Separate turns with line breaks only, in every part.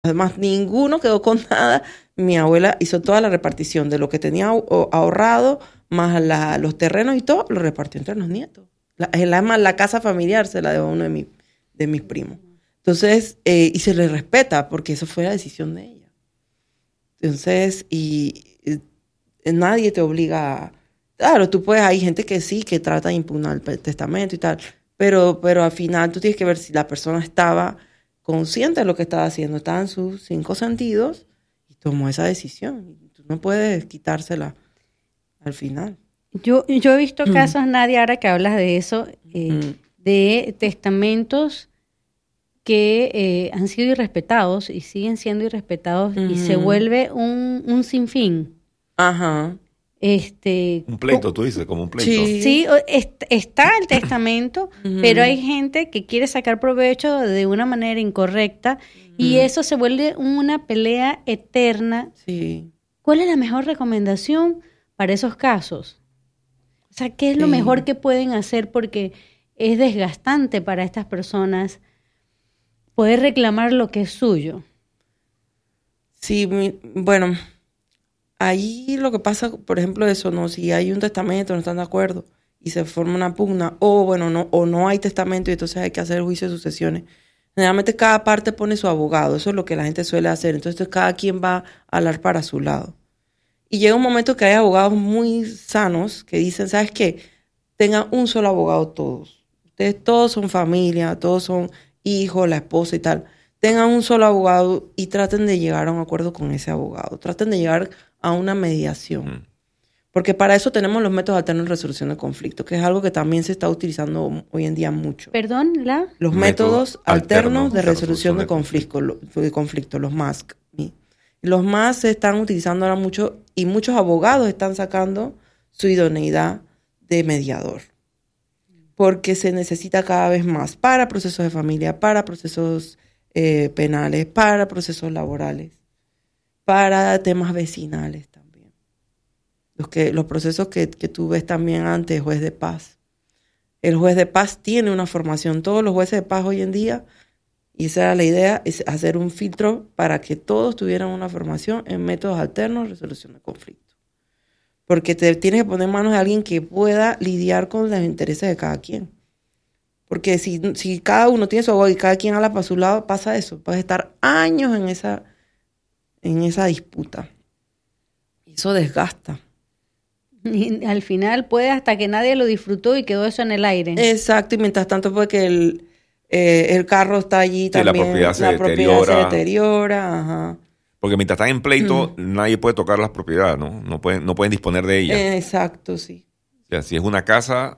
Además, ninguno quedó con nada. Mi abuela hizo toda la repartición de lo que tenía ahorrado, más los terrenos y todo, lo repartió entre los nietos. La casa familiar se la dejó a uno de mis primos. Entonces, y se le respeta, porque eso fue la decisión de ella. Entonces, nadie te obliga. Claro, tú puedes, hay gente que sí, que trata de impugnar el testamento y tal, pero al final tú tienes que ver si la persona estaba consciente de lo que estaba haciendo, estaba en sus 5 sentidos y tomó esa decisión. Tú no puedes quitársela al final.
Yo he visto casos, Nadia, ahora que hablas de eso, de testamentos que han sido irrespetados y siguen siendo irrespetados y se vuelve un sinfín.
Ajá.
Un pleito, tú dices, como un pleito.
Sí, está el testamento, pero hay gente que quiere sacar provecho de una manera incorrecta y eso se vuelve una pelea eterna.
Sí.
¿Cuál es la mejor recomendación para esos casos? O sea, ¿qué es lo mejor que pueden hacer? Porque es desgastante para estas personas poder reclamar lo que es suyo.
Sí, bueno, ahí lo que pasa, por ejemplo, eso, ¿no? Si hay un testamento, no están de acuerdo y se forma una pugna, o no hay testamento y entonces hay que hacer el juicio de sucesiones. Generalmente cada parte pone su abogado, eso es lo que la gente suele hacer. Entonces cada quien va a hablar para su lado. Y llega un momento que hay abogados muy sanos que dicen, ¿sabes qué? Tengan un solo abogado todos. Ustedes todos son familia, todos son hijos, la esposa y tal. Tengan un solo abogado y traten de llegar a un acuerdo con ese abogado. Traten de llegar a una mediación. Porque para eso tenemos los métodos alternos de resolución de conflictos, que es algo que también se está utilizando hoy en día mucho.
¿Perdón?
Los métodos alternos de resolución de conflicto, los MASC. Los MASC se están utilizando ahora mucho y muchos abogados están sacando su idoneidad de mediador. Porque se necesita cada vez más para procesos de familia, para procesos penales, para procesos laborales, para temas vecinales también. Los procesos que tú ves también ante el juez de paz. El juez de paz tiene una formación. Todos los jueces de paz hoy en día, y esa era la idea, es hacer un filtro para que todos tuvieran una formación en métodos alternos de resolución de conflictos. Porque te tienes que poner en manos de alguien que pueda lidiar con los intereses de cada quien. Porque si cada uno tiene su abogado y cada quien habla para su lado, pasa eso. Puedes estar años en esa disputa. Y eso desgasta.
Y al final puede hasta que nadie lo disfrutó y quedó eso en el aire.
Exacto, y mientras tanto puede que el carro está allí también.
La propiedad se
deteriora. Ajá.
Porque mientras están en pleito, nadie puede tocar las propiedades, ¿no? No pueden disponer de ellas.
Exacto, sí.
O sea, si es una casa,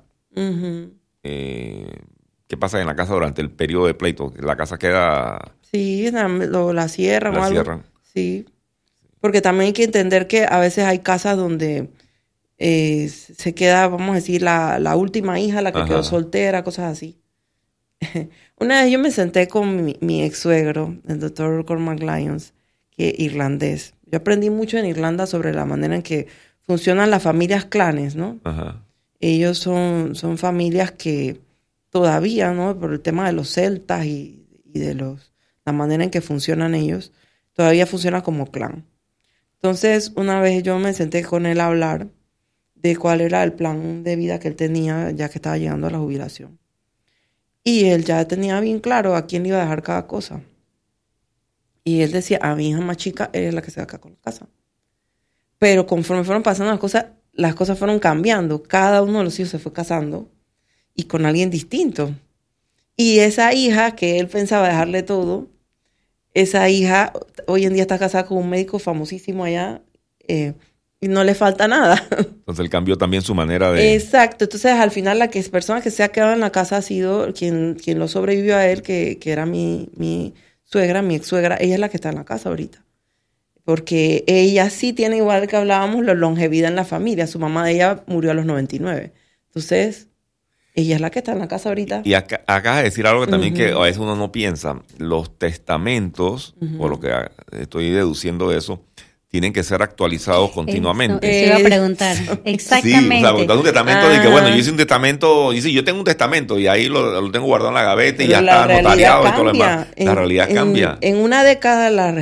¿qué pasa en la casa durante el periodo de pleito? La casa queda...
Sí, la cierran o algo.
Cierran.
Sí. Porque también hay que entender que a veces hay casas donde se queda, vamos a decir, la última hija, la que quedó soltera, cosas así. Una vez yo me senté con mi ex suegro, el doctor Cormac Lyons, que es irlandés. Yo aprendí mucho en Irlanda sobre la manera en que funcionan las familias clanes, ¿no? Ajá. Ellos son familias que todavía, ¿no? Por el tema de los celtas y de la manera en que funcionan ellos, todavía funcionan como clan. Entonces, una vez yo me senté con él a hablar de cuál era el plan de vida que él tenía ya que estaba llegando a la jubilación. Y él ya tenía bien claro a quién le iba a dejar cada cosa. Y él decía, a mi hija más chica, ella es la que se va acá con la casa. Pero conforme fueron pasando las cosas fueron cambiando. Cada uno de los hijos se fue casando y con alguien distinto. Y esa hija que él pensaba dejarle todo, esa hija hoy en día está casada con un médico famosísimo allá y no le falta nada.
Entonces él cambió también su manera de...
Exacto. Entonces al final la persona que se ha quedado en la casa ha sido quien lo sobrevivió a él, que era mi suegra, mi ex suegra. Ella es la que está en la casa ahorita. Porque ella sí tiene, igual que hablábamos, la longevidad en la familia. Su mamá de ella murió a los 99. Entonces, ella es la que está en la casa ahorita.
Y acabas de decir algo que también que a veces uno no piensa. Los testamentos, por lo que estoy deduciendo de eso, tienen que ser actualizados continuamente.
Eso iba a preguntar. Exactamente.
Sí, o sea, porque un testamento de que, bueno, yo hice un testamento, y sí, yo tengo un testamento y ahí lo tengo guardado en la gaveta y ya está notariado y todo lo demás. La realidad cambia.
En una década la